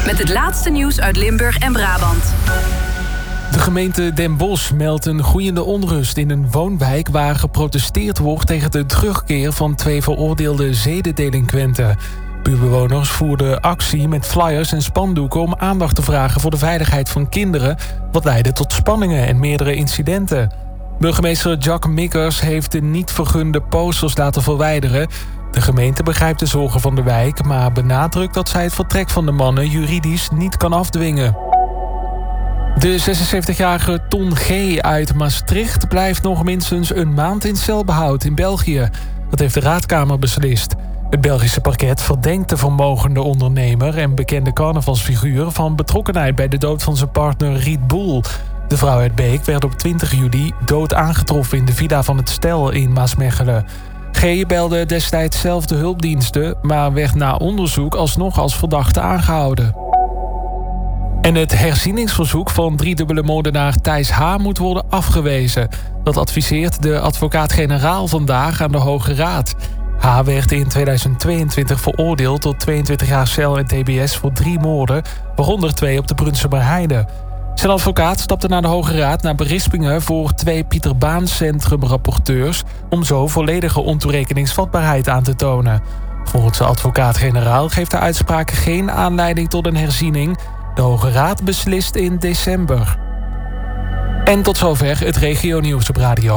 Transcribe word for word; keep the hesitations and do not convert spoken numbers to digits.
met het laatste nieuws uit Limburg en Brabant. De gemeente Den Bosch meldt een groeiende onrust in een woonwijk waar geprotesteerd wordt tegen de terugkeer van twee veroordeelde zedendelinquenten. Buurbewoners voerden actie met flyers en spandoeken om aandacht te vragen voor de veiligheid van kinderen, wat leidde tot spanningen en meerdere incidenten. Burgemeester Jack Mikkers heeft de niet vergunde posters laten verwijderen. De gemeente begrijpt de zorgen van de wijk, maar benadrukt dat zij het vertrek van de mannen juridisch niet kan afdwingen. De zesenzeventigjarige Ton G. uit Maastricht blijft nog minstens een maand in celbehoud in België. Dat heeft de Raadkamer beslist. Het Belgische parket verdenkt de vermogende ondernemer en bekende carnavalsfiguur van betrokkenheid bij de dood van zijn partner Riet Boel. De vrouw uit Beek werd op twintig juli dood aangetroffen in de villa van het stel in Maasmechelen. G. belde destijds zelf de hulpdiensten, maar werd na onderzoek alsnog als verdachte aangehouden. En het herzieningsverzoek van driedubbele moordenaar Thijs H. moet worden afgewezen. Dat adviseert de advocaat-generaal vandaag aan de Hoge Raad. H. werd in tweeduizend tweeëntwintig veroordeeld tot tweeëntwintig jaar cel en tbs voor drie moorden, waaronder twee op de Brunsumerheide. Zijn advocaat stapte naar de Hoge Raad naar berispingen voor twee Pieter Baan Centrum-rapporteurs om zo volledige ontoerekeningsvatbaarheid aan te tonen. Volgens de advocaat-generaal geeft de uitspraak geen aanleiding tot een herziening. De Hoge Raad beslist in december. En tot zover het regionieuws op Radio.